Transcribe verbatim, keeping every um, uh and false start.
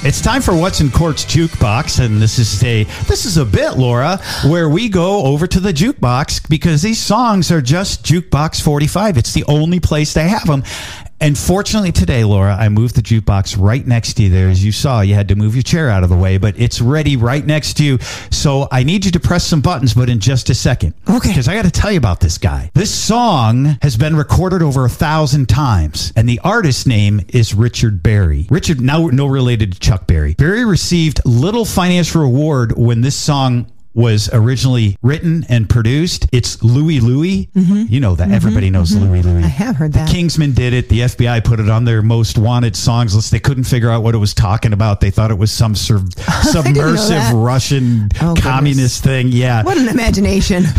It's time for What's in Court's Jukebox, and this is a this is a bit, Laura, where we go over to the jukebox because these songs are just Jukebox forty-five. It's the only place they have them. And fortunately today, Laura, I moved the jukebox right next to you there. As you saw, you had to move your chair out of the way, but it's ready right next to you. So I need you to press some buttons, but in just a second. Okay. Because I got to tell you about this guy. This song has been recorded over a thousand times, and the artist's name is Richard Berry. Richard, now no related to Chuck Berry. Berry received little financial reward when this song was originally written and produced. It's Louie Louie. Mm-hmm. You know that. Mm-hmm. Everybody knows mm-hmm. Louie Louie. I have heard that. The Kingsmen did it. The F B I put it on their most wanted songs list. They couldn't figure out what it was talking about. They thought it was some sur- submersive Russian oh, communist thing. Yeah. What an imagination.